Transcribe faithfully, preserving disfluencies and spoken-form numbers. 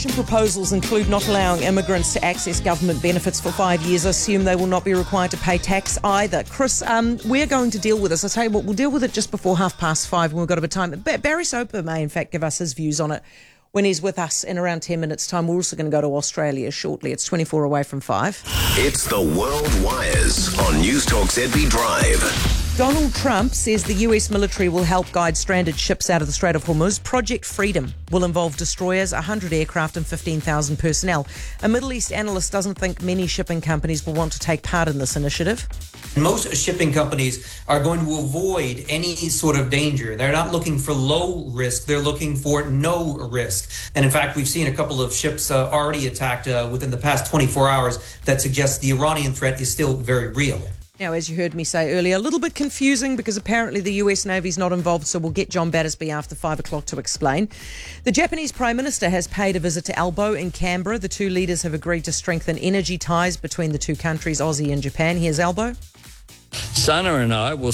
Proposals include not allowing immigrants to access government benefits for five years. I assume they will not be required to pay tax either. Chris, um, we're going to deal with this. I'll tell you what, we'll deal with it just before half past five when we've got a bit of time. But Barry Soper may, in fact, give us his views on it when he's with us in around ten minutes' time. We're also going to go to Australia shortly. It's twenty-four away from five. It's the World Wires on News Talk Z B Drive. Donald Trump says the U S military will help guide stranded ships out of the Strait of Hormuz. Project Freedom will involve destroyers, one hundred aircraft and fifteen thousand personnel. A Middle East analyst doesn't think many shipping companies will want to take part in this initiative. Most shipping companies are going to avoid any sort of danger. They're not looking for low risk. They're looking for no risk. And in fact, we've seen a couple of ships uh, already attacked uh, within the past twenty-four hours that suggests the Iranian threat is still very real. Now, as you heard me say earlier, a little bit confusing because apparently the U S Navy's not involved, so we'll get John Battersby after five o'clock to explain. The Japanese Prime Minister has paid a visit to Albo in Canberra. The two leaders have agreed to strengthen energy ties between the two countries, Aussie and Japan. Here's Albo. Sana and I will